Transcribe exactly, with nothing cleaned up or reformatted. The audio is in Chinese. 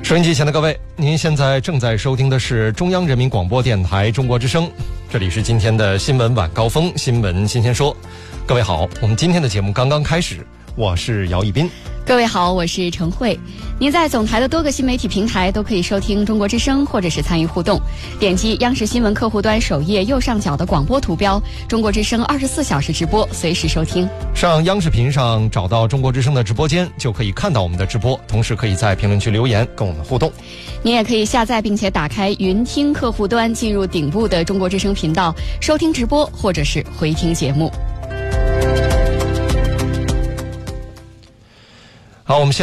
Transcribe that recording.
收音机前的各位，您现在正在收听的是中央人民广播电台中国之声，这里是今天的新闻晚高峰，新闻新鲜说。各位好，我们今天的节目刚刚开始，我是姚一斌。 各位好，我是程慧。您在总台的多个新媒体平台都可以收听中国之声，或者是参与互动。点击央视新闻客户端首页右上角的广播图标，中国之声二十四小时直播，随时收听。 上央视频上找到中国之声的直播间，就可以看到我们的直播，同时可以在评论区留言跟我们互动。 您也可以下载并且打开云听客户端，进入顶部的中国之声频道，收听直播或者是回听节目。 好，我们先